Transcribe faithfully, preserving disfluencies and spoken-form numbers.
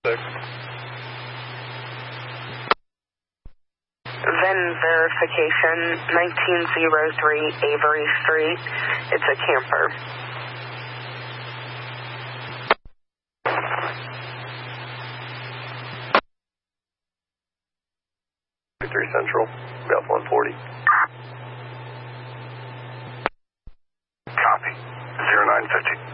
Six. VIN verification, nineteen oh three Avery Street. It's a camper. three Central, Golf one forty. Copy. zero nine fifty.